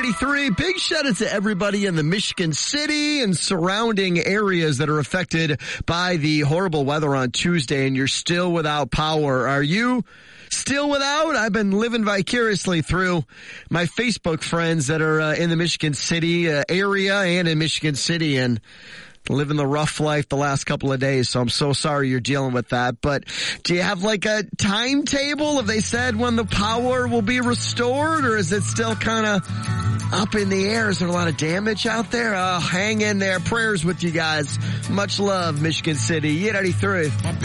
83, big shout out to everybody in the Michigan City and surrounding areas that are affected by the horrible weather on Tuesday, and you're still without power. Are you still without? I've been living vicariously through my Facebook friends that are in the Michigan City area and in Michigan City, and living the rough life the last couple of days, so I'm so sorry you're dealing with that. But do you have like a timetable? Have they said when the power will be restored, or is it still kind of up in the air? Is there a lot of damage out there? Hang in there. Prayers with you guys. Much love, Michigan City. 83.